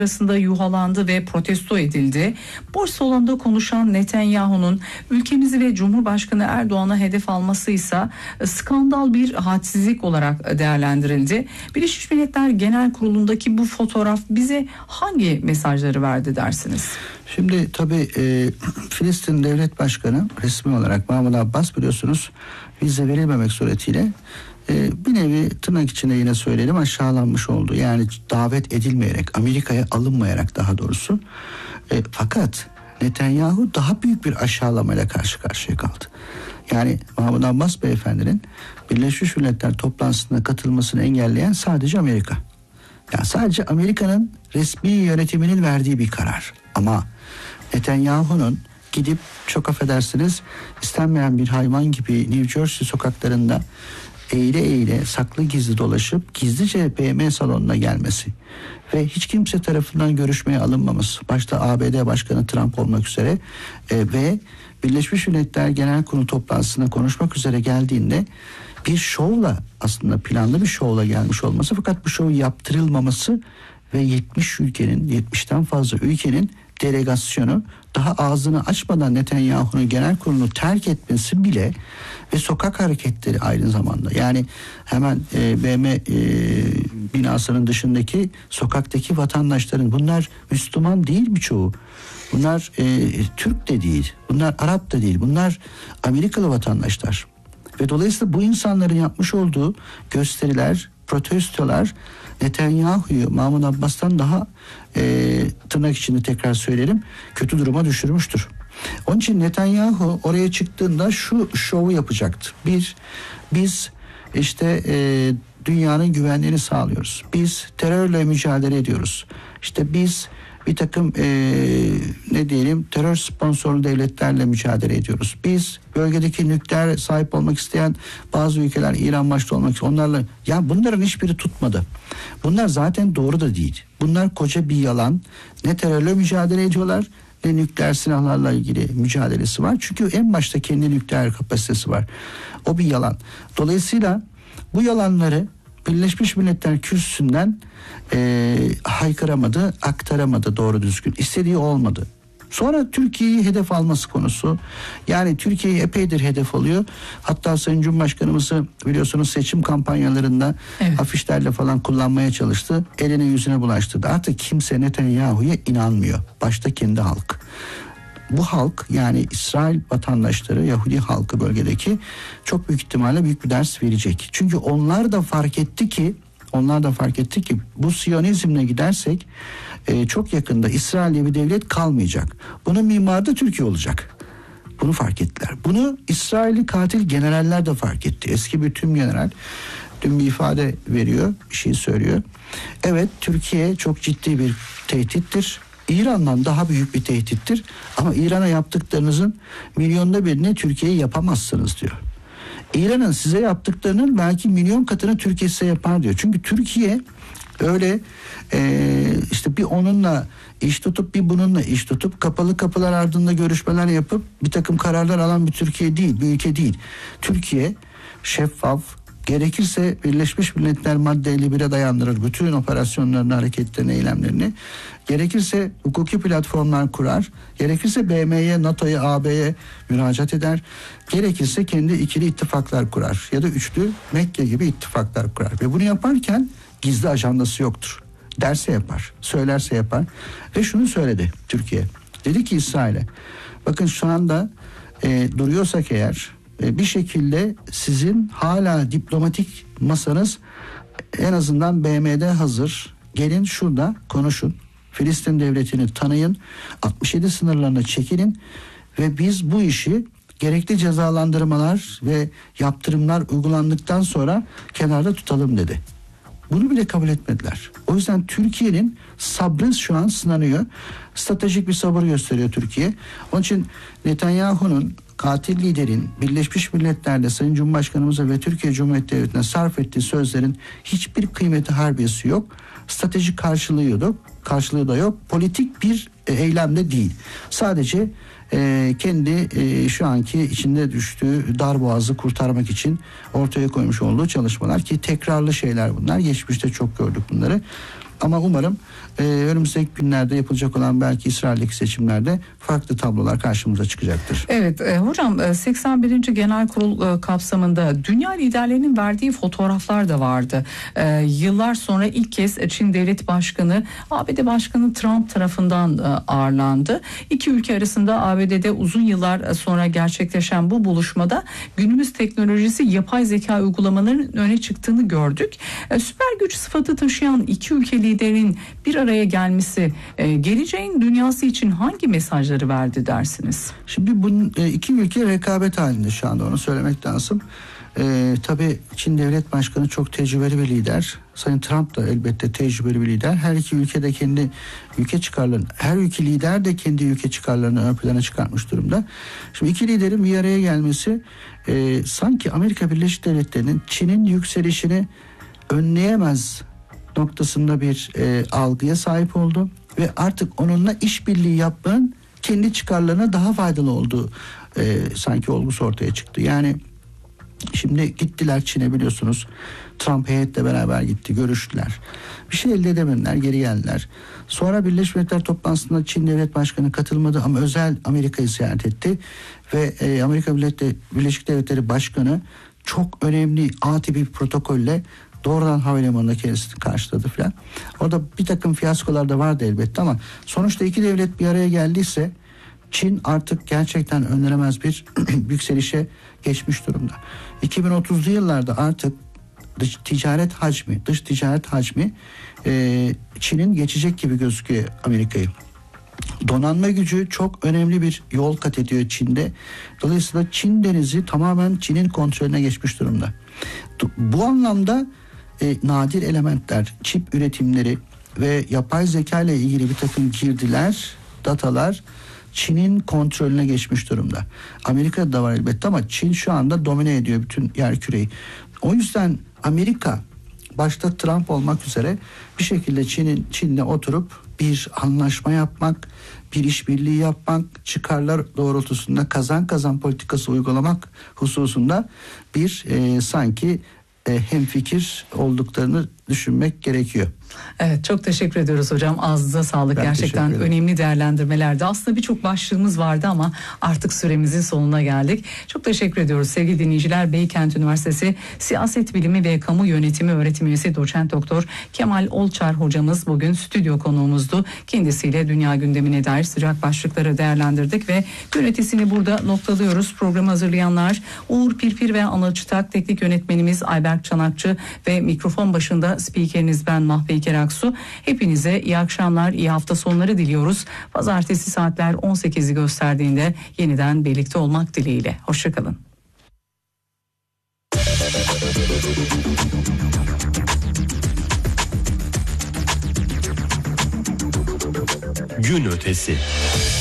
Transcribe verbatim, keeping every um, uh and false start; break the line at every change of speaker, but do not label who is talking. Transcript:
arasında yuhalandı ve protesto edildi. Boş salonda konuşan Netanyahu'nun ülkemizi ve Cumhurbaşkanı Erdoğan'a hedef alması ise skandal bir hadsizlik olarak değerlendirildi. Birleşmiş Milletler Genel Kurulu'ndaki bu fotoğraf bize hangi mesajları verdi dersiniz?
Şimdi tabii e, Filistin Devlet Başkanı resmi olarak Mahmut Abbas, biliyorsunuz, vize verilmemek suretiyle e, bir nevi tırnak içinde yine söyleyelim aşağılanmış oldu. Yani davet edilmeyerek, Amerika'ya alınmayarak daha doğrusu. E, fakat Netanyahu daha büyük bir aşağılamayla karşı karşıya kaldı. Yani Mahmut Abbas beyefendinin Birleşmiş Milletler toplantısına katılmasını engelleyen sadece Amerika. Yani sadece Amerika'nın resmi yönetiminin verdiği bir karar. Ama Netanyahu'nun gidip, çok affedersiniz, istenmeyen bir hayvan gibi New Jersey sokaklarında eğile eğile saklı gizli dolaşıp gizlice B M salonuna gelmesi ve hiç kimse tarafından görüşmeye alınmaması, başta A B D Başkanı Trump olmak üzere e, ve Birleşmiş Milletler Genel Kurulu toplantısına konuşmak üzere geldiğinde bir şovla, aslında planlı bir şovla gelmiş olması, fakat bu şovu yaptırılmaması ve yetmiş ülkenin, yetmişten fazla ülkenin delegasyonu daha ağzını açmadan Netanyahu'nun genel kurulunu terk etmesi bile ve sokak hareketleri aynı zamanda, yani hemen e, B M e, binasının dışındaki sokaktaki vatandaşların, bunlar Müslüman değil birçoğu. Bunlar e, Türk de değil, bunlar Arap da değil, bunlar Amerikalı vatandaşlar. Ve dolayısıyla bu insanların yapmış olduğu gösteriler, protestolar Netanyahu'yu Mahmut Abbas'tan daha e, tırnak içinde tekrar söyleyelim, kötü duruma düşürmüştür. Onun için Netanyahu oraya çıktığında şu şovu yapacaktı. Bir, biz işte e, dünyanın güvenliğini sağlıyoruz. Biz terörle mücadele ediyoruz. İşte biz bir takım e, ne diyelim terör sponsorlu devletlerle mücadele ediyoruz. Biz bölgedeki nükleer sahip olmak isteyen bazı ülkeler, İran başta olmak isteyen, onlarla, ya bunların hiçbiri tutmadı. Bunlar zaten doğru da değil. Bunlar koca bir yalan. Ne terörle mücadele ediyorlar ne nükleer silahlarla ilgili mücadelesi var. Çünkü en başta kendi nükleer kapasitesi var. O bir yalan. Dolayısıyla bu yalanları Birleşmiş Milletler kürsüsünden e, haykıramadı, aktaramadı doğru düzgün. İstediği olmadı. Sonra Türkiye'yi hedef alması konusu. Yani Türkiye'yi epeydir hedef alıyor. Hatta Sayın Cumhurbaşkanımızı biliyorsunuz seçim kampanyalarında evet, afişlerle falan kullanmaya çalıştı. Eline yüzüne bulaştırdı. Artık kimse Netanyahu'ya inanmıyor. Başta kendi halk. Bu halk, yani İsrail vatandaşları, Yahudi halkı bölgedeki, çok büyük ihtimalle büyük bir ders verecek. Çünkü onlar da fark etti ki, onlar da fark etti ki bu Siyonizmle gidersek e, çok yakında İsrail'de bir devlet kalmayacak. Bunun mimarı da Türkiye olacak. Bunu fark ettiler. Bunu İsrailli katil generaller de fark etti. Eski bir tüm general dün bir ifade veriyor, bir şey söylüyor. Evet, Türkiye çok ciddi bir tehdittir. İran'dan daha büyük bir tehdittir. Ama İran'a yaptıklarınızın milyonda birini Türkiye'ye yapamazsınız diyor. İran'ın size yaptıklarının belki milyon katını Türkiye size yapar diyor. Çünkü Türkiye öyle e, işte bir onunla iş tutup bir bununla iş tutup kapalı kapılar ardında görüşmeler yapıp bir takım kararlar alan bir Türkiye değil, bir ülke değil. Türkiye şeffaf, gerekirse Birleşmiş Milletler madde elli bire dayandırır bütün operasyonlarını, hareketlerini, eylemlerini. Gerekirse hukuki platformlar kurar. Gerekirse B M'ye, NATO'ya, A B'ye müracaat eder. Gerekirse kendi ikili ittifaklar kurar. Ya da üçlü Mekke gibi ittifaklar kurar. Ve bunu yaparken gizli ajandası yoktur. Derse yapar, söylerse yapar. Ve şunu söyledi Türkiye. Dedi ki İsrail'e, bakın şu anda e, duruyorsak eğer, bir şekilde sizin hala diplomatik masanız en azından B M'de hazır. Gelin şurada konuşun. Filistin devletini tanıyın. altmış yedi sınırlarına çekilin ve biz bu işi gerekli cezalandırmalar ve yaptırımlar uygulandıktan sonra kenarda tutalım dedi. Bunu bile kabul etmediler. O yüzden Türkiye'nin sabrı şu an sınanıyor. Stratejik bir sabır gösteriyor Türkiye. Onun için Netanyahu'nun, katil liderin Birleşmiş Milletler'de Sayın Cumhurbaşkanımıza ve Türkiye Cumhuriyeti Devleti'ne sarf ettiği sözlerin hiçbir kıymeti, harbiyesi yok. Stratejik karşılığı yok, karşılığı da yok. Politik bir e, eylem de değil. Sadece e, kendi e, şu anki içinde düştüğü darboğazı kurtarmak için ortaya koymuş olduğu çalışmalar, ki tekrarlı şeyler bunlar. Geçmişte çok gördük bunları. Ama umarım e, önümüzdeki günlerde yapılacak olan belki İsrail'deki seçimlerde farklı tablolar karşımıza çıkacaktır.
Evet e, hocam seksen birinci Genel Kurul e, kapsamında dünya liderlerinin verdiği fotoğraflar da vardı. E, yıllar sonra ilk kez Çin Devlet Başkanı A B D Başkanı Trump tarafından e, ağırlandı. İki ülke arasında A B D'de uzun yıllar sonra gerçekleşen bu buluşmada günümüz teknolojisi yapay zeka uygulamalarının öne çıktığını gördük. E, süper güç sıfatı taşıyan iki ülke liderinin bir araya gelmesi e, geleceğin dünyası için hangi mesajları verdi dersiniz?
Şimdi bu iki ülke rekabet halinde şu anda, onu söylemek lazım. Ee, tabii Çin Devlet Başkanı çok tecrübeli bir lider. Sayın Trump da elbette tecrübeli bir lider. Her iki ülke de kendi ülke çıkarlarını, her ülke lider de kendi ülke çıkarlarını ön plana çıkartmış durumda. Şimdi iki liderin bir araya gelmesi e, sanki Amerika Birleşik Devletleri'nin Çin'in yükselişini önleyemez noktasında bir e, algıya sahip oldu ve artık onunla işbirliği yapmanın kendi çıkarlarına daha faydalı olduğu e, sanki olgusu ortaya çıktı. Yani şimdi gittiler Çin'e, biliyorsunuz. Trump heyetle beraber gitti, görüştüler. Bir şey elde edemediler, geri geldiler. Sonra Birleşmiş Milletler toplantısında Çin Devlet Başkanı katılmadı ama özel Amerika'yı ziyaret etti. Ve e, Amerika Birleşik Devletleri Başkanı çok önemli A tipi bir protokolle doğrudan havalimanında kendisini karşıladı falan. Orada bir takım fiyaskolar da vardı elbette ama sonuçta iki devlet bir araya geldiyse Çin artık gerçekten önlenemez bir yükselişe geçmiş durumda. iki bin otuzlu yıllarda artık dış ticaret hacmi, dış ticaret hacmi e, Çin'in geçecek gibi gözüküyor Amerika'yı. Donanma gücü çok önemli bir yol kat ediyor Çin'de. Dolayısıyla Çin denizi tamamen Çin'in kontrolüne geçmiş durumda. Bu anlamda e, nadir elementler, çip üretimleri ve yapay zeka ile ilgili bir takım girdiler, datalar Çin'in kontrolüne geçmiş durumda. Amerika'da da var elbette ama Çin şu anda domine ediyor bütün yerküreyi. O yüzden Amerika başta Trump olmak üzere bir şekilde Çin'in Çin'le oturup bir anlaşma yapmak, bir işbirliği yapmak, çıkarlar doğrultusunda kazan kazan politikası uygulamak hususunda bir e, sanki e, hemfikir olduklarını düşünmek gerekiyor.
Evet, çok teşekkür ediyoruz hocam. Ağzınıza sağlık.
Ben
gerçekten önemli değerlendirmelerdi. Aslında birçok başlığımız vardı ama artık süremizin sonuna geldik. Çok teşekkür ediyoruz sevgili dinleyiciler. Beykent Üniversitesi Siyaset Bilimi ve Kamu Yönetimi öğretim üyesi doçent doktor Kemal Olçar hocamız bugün stüdyo konuğumuzdu. Kendisiyle dünya gündemine dair sıcak başlıkları değerlendirdik ve yöneticisini burada noktalıyoruz. Programı hazırlayanlar Uğur Pirpir ve Anıl Çıtak, teknik yönetmenimiz Ayberk Çanakçı ve mikrofon başında spikeriniz ben Mahpey Keraksu. Hepinize iyi akşamlar, iyi hafta sonları diliyoruz. Pazartesi saatler on sekizi gösterdiğinde yeniden birlikte olmak dileğiyle. Hoşçakalın.
Gün ötesi.